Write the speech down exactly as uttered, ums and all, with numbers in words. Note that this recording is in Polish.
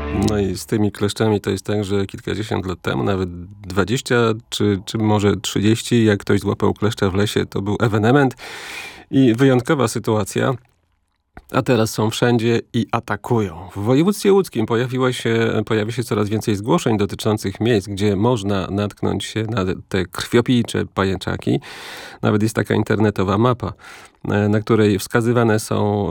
No i z tymi kleszczami to jest tak, że kilkadziesiąt lat temu, nawet dwadzieścia czy, czy może trzydzieści, jak ktoś złapał kleszcza w lesie, to był ewenement i wyjątkowa sytuacja. A teraz są wszędzie i atakują. W województwie łódzkim pojawiło się, pojawi się coraz więcej zgłoszeń dotyczących miejsc, gdzie można natknąć się na te krwiopijcze pajęczaki. Nawet jest taka internetowa mapa, na której wskazywane są